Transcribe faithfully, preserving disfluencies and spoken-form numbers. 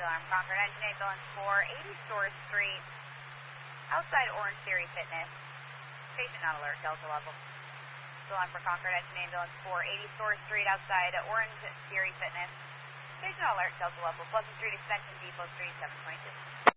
alarm, Concord Engine Ambulance four eighty Store Street, outside Orange Theory Fitness. Patient not alert, Delta level. Alarm for Concord Engine Ambulance four eighty Store Street, outside Orange Theory Fitness. Patient not alert, Delta level. Pleasant Street Extension, Depot Street, seven twenty-two.